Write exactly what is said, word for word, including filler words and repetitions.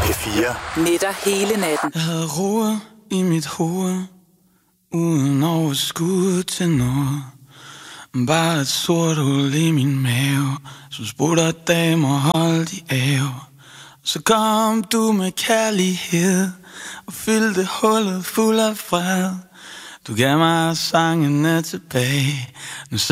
P fire. Netter hele natten. Jeg havde roer i mit hoved, uden overskud til noget. Bare et sort hul i min mave, som spurgte damer holdt i ave. Så kom du med kærlighed og fyldte hullet fuld af fred. Du gav mig sangene tilbage. Nu